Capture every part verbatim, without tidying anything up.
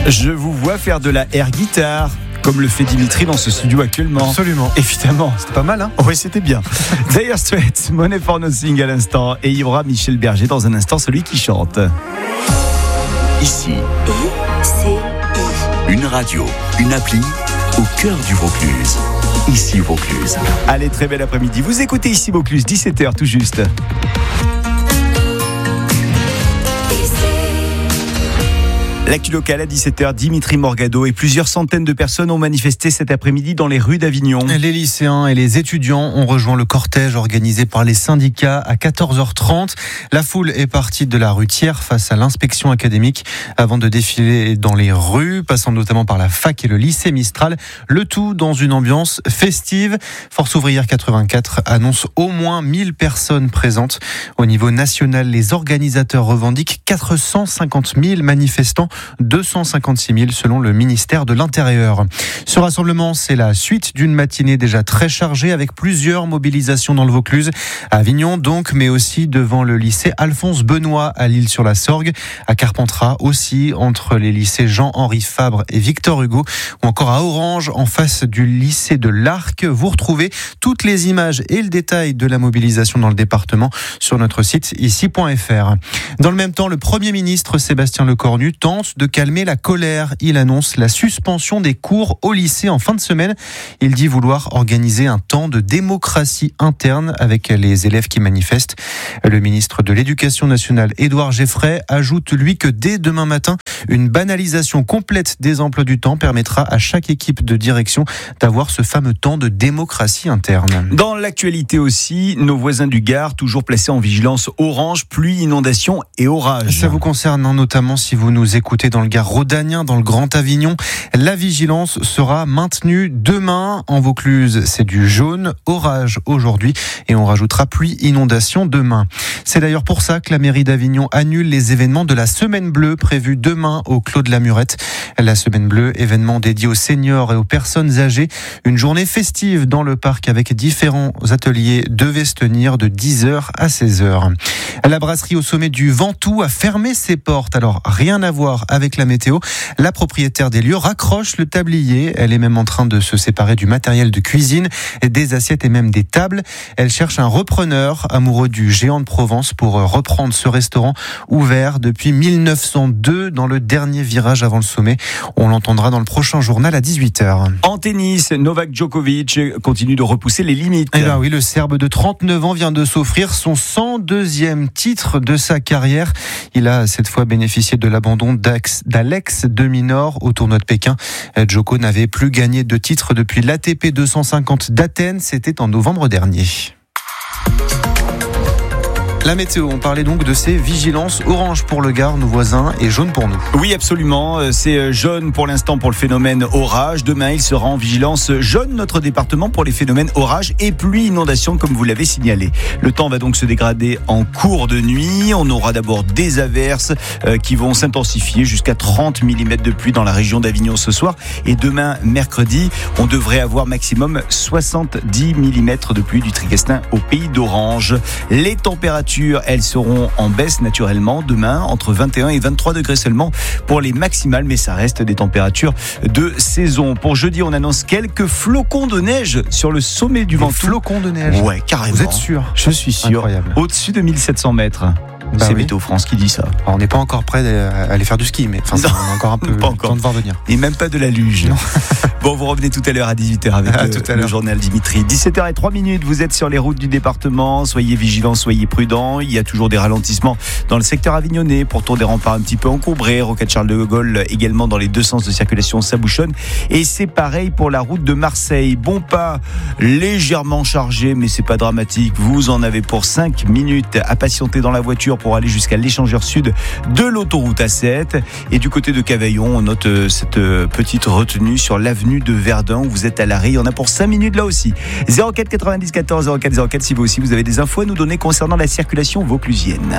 Je vous vois faire de la air guitare, comme le fait Dimitri dans ce studio actuellement. Absolument. Évidemment. C'était pas mal, hein? Oui, c'était bien. Dire Straits, Money for Nothing à l'instant. Et il y aura Michel Berger dans un instant, celui qui chante. Ici, I C I. une radio, une appli au cœur du Vaucluse. Ici Vaucluse. Allez, très bel après-midi. Vous écoutez Ici Vaucluse, dix-sept heures tout juste. L'actu locale à dix-sept heures, Dimitri Morgado et plusieurs centaines de personnes ont manifesté cet après-midi dans les rues d'Avignon. Les lycéens et les étudiants ont rejoint le cortège organisé par les syndicats à quatorze heures trente. La foule est partie de la rue Thiers face à l'inspection académique avant de défiler dans les rues, passant notamment par la fac et le lycée Mistral. Le tout dans une ambiance festive. Force ouvrière quatre-vingt-quatre annonce au moins mille personnes présentes. Au niveau national, les organisateurs revendiquent quatre cent cinquante mille manifestants. deux cent cinquante-six mille selon le ministère de l'Intérieur. Ce rassemblement, c'est la suite d'une matinée déjà très chargée avec plusieurs mobilisations dans le Vaucluse, à Avignon donc, mais aussi devant le lycée Alphonse Benoît à l'Isle-sur-la-Sorgue, à Carpentras aussi, entre les lycées Jean-Henri Fabre et Victor Hugo, ou encore à Orange, en face du lycée de l'Arc. Vous retrouvez toutes les images et le détail de la mobilisation dans le département sur notre site ici point f r. Dans le même temps, le Premier ministre Sébastien Lecornu tente de calmer la colère. Il annonce la suspension des cours au lycée en fin de semaine. Il dit vouloir organiser un temps de démocratie interne avec les élèves qui manifestent. Le ministre de l'Éducation nationale, Édouard Geffray, ajoute lui que dès demain matin, une banalisation complète des emplois du temps permettra à chaque équipe de direction d'avoir ce fameux temps de démocratie interne. Dans l'actualité aussi, nos voisins du Gard, toujours placés en vigilance orange, pluie, inondation et orage. Ça vous concerne hein, notamment si vous nous écoutez dans le Gard rhodanien, dans le Grand Avignon. La vigilance sera maintenue demain. En Vaucluse, c'est du jaune, orage aujourd'hui et on rajoutera pluie, inondation demain. C'est d'ailleurs pour ça que la mairie d'Avignon annule les événements de la Semaine Bleue prévue demain au Clos de la Murette. La Semaine Bleue, événement dédié aux seniors et aux personnes âgées. Une journée festive dans le parc avec différents ateliers devait se tenir de dix heures à seize heures. La brasserie au sommet du Ventoux a fermé ses portes. Alors, rien à voir avec la météo. La propriétaire des lieux raccroche le tablier. Elle est même en train de se séparer du matériel de cuisine, des assiettes et même des tables. Elle cherche un repreneur amoureux du géant de Provence pour reprendre ce restaurant ouvert depuis mille neuf cent deux dans le dernier virage avant le sommet. On l'entendra dans le prochain journal à dix-huit heures. En tennis, Novak Djokovic continue de repousser les limites. Eh ben oui, le Serbe de trente-neuf ans vient de s'offrir son cent deuxième titre de sa carrière. Il a cette fois bénéficié de l'abandon d'Alex de Minaur au tournoi de Pékin. Djoko n'avait plus gagné de titre depuis l'A T P deux cent cinquante d'Athènes. C'était en novembre dernier. La météo, on parlait donc de ces vigilances orange pour le Gard, nos voisins, et jaune pour nous. Oui, absolument. C'est jaune pour l'instant pour le phénomène orage. Demain, il sera en vigilance jaune, notre département, pour les phénomènes orage et pluie, inondation, comme vous l'avez signalé. Le temps va donc se dégrader en cours de nuit. On aura d'abord des averses euh, qui vont s'intensifier jusqu'à trente millimètres de pluie dans la région d'Avignon ce soir. Et demain, mercredi, on devrait avoir maximum soixante-dix millimètres de pluie du Triguestin au pays d'Orange. Les températures, elles seront en baisse naturellement demain, entre vingt et un et vingt-trois degrés seulement pour les maximales, mais ça reste des températures de saison. Pour jeudi, on annonce quelques flocons de neige sur le sommet du Ventoux. Flocons de neige. Ouais, carrément. Vous êtes sûr? Je suis sûr. Incroyable. Au-dessus de mille sept cents mètres. Bah c'est oui. Météo France qui dit ça. Alors, on n'est pas encore prêt à aller faire du ski, mais enfin, Non, on a encore un peu pas le encore. temps de voir venir. Et même pas de la luge. Non. Bon, vous revenez tout à l'heure à dix-huit heures avec à le, tout à le l'heure. journal Dimitri. dix-sept heures zéro trois minutes, vous êtes sur les routes du département. Soyez vigilants, soyez prudents. Il y a toujours des ralentissements dans le secteur avignonnais. Pourtour des remparts un petit peu encombrés. Rocade Charles de Gaulle également dans les deux sens de circulation, ça bouchonne. Et c'est pareil pour la route de Marseille. Bon pas légèrement chargé, mais c'est pas dramatique. Vous en avez pour cinq minutes à patienter dans la voiture pour aller jusqu'à l'échangeur sud de l'autoroute A sept. Et du côté de Cavaillon, on note cette petite retenue sur l'avenue de Verdun où vous êtes à l'arrêt. Il y en a pour cinq minutes là aussi. zéro quatre quatre-vingt-dix quatorze zéro quatre zéro quatre si vous aussi vous avez des infos à nous donner concernant la circulation vauclusienne.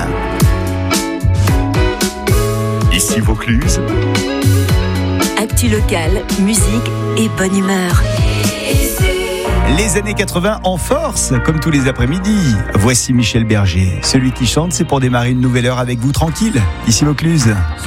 Ici Vaucluse. Actu locale, musique et bonne humeur. Les années quatre-vingts en force, comme tous les après-midi. Voici Michel Berger. Celui qui chante, c'est pour démarrer une nouvelle heure avec vous tranquille. Ici Vaucluse.